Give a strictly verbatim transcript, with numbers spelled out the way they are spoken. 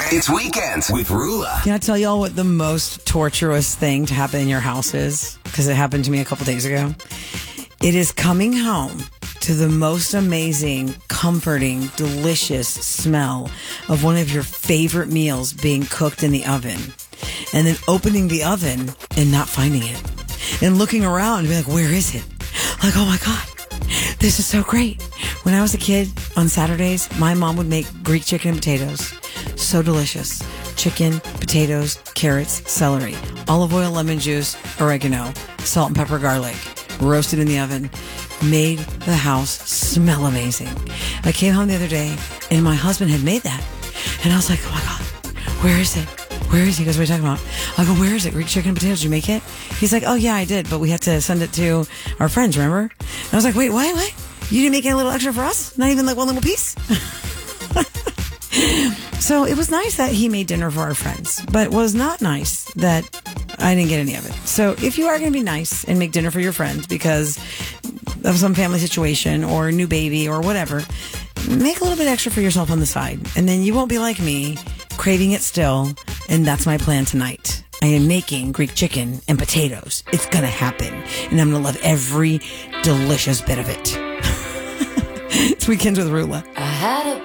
It's Weekends with Rula. Can I tell y'all what the most torturous thing to happen in your house is? Because it happened to me a couple days ago. It is coming home to the most amazing, comforting, delicious smell of one of your favorite meals being cooked in the oven. And then opening the oven and not finding it. And looking around and being like, where is it? Like, oh my God, this is so great. When I was a kid, on Saturdays, my mom would make Greek chicken and potatoes. So delicious. Chicken, potatoes, carrots, celery, olive oil, lemon juice, oregano, salt and pepper, garlic. Roasted in the oven. Made the house smell amazing. I came home the other day and my husband had made that. And I was like, oh my God, where is it? Where is it? He goes, what are you talking about? I go, where is it? Greek chicken and potatoes. Did you make it? He's like, oh yeah, I did, but we had to send it to our friends, remember? And I was like, wait, what? What? You didn't make it a little extra for us? Not even like one little piece? So it was nice that he made dinner for our friends, but it was not nice that I didn't get any of it. So if you are going to be nice and make dinner for your friends because of some family situation or a new baby or whatever, make a little bit extra for yourself on the side. And then you won't be like me, craving it still. And that's my plan tonight. I am making Greek chicken and potatoes. It's going to happen. And I'm going to love every delicious bit of it. It's Weekends with Rula. I had a